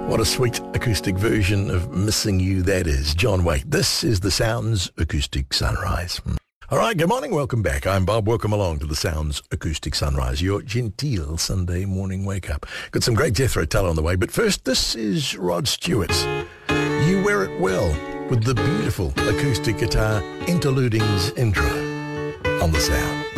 What a sweet acoustic version of Missing You that is. John Waite. This is the Sounds Acoustic Sunrise. All right, good morning. Welcome back. I'm Bob. Welcome along to the Sounds Acoustic Sunrise, your genteel Sunday morning wake-up. Got some great Jethro Tull on the way, but first, this is Rod Stewart's You Wear It Well with the beautiful acoustic guitar interludings intro on the Sound.